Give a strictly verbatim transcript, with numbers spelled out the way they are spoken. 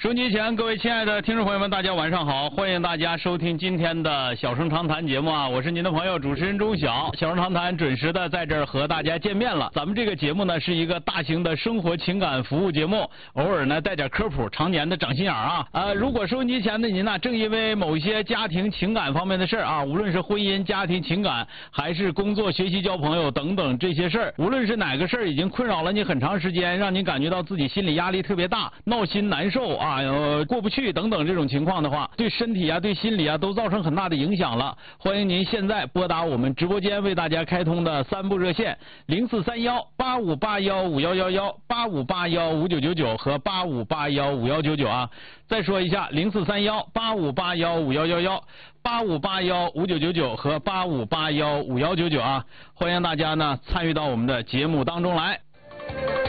收音机前各位亲爱的听众朋友们，大家晚上好！欢迎大家收听今天的小声长谈节目啊，我是您的朋友主持人钟晓。小声长谈准时的在这儿和大家见面了。咱们这个节目呢是一个大型的生活情感服务节目，偶尔呢带点科普，常年的长心眼啊。呃，如果收音机前的您呢，正因为某些家庭情感方面的事儿啊，无论是婚姻、家庭、情感，还是工作、学习、交朋友等等这些事儿，无论是哪个事儿已经困扰了你很长时间，让你感觉到自己心理压力特别大，闹心难受啊。啊，呃，过不去等等这种情况的话，对身体啊、对心理啊都造成很大的影响了。欢迎您现在拨打我们直播间为大家开通的三部热线零四三幺八五八幺五幺幺幺、八五八幺五九九九和八五八幺五幺九九啊。再说一下，零四三幺八五八幺五幺幺幺、八五八幺五九九九和八五八幺五幺九九啊。欢迎大家呢参与到我们的节目当中来。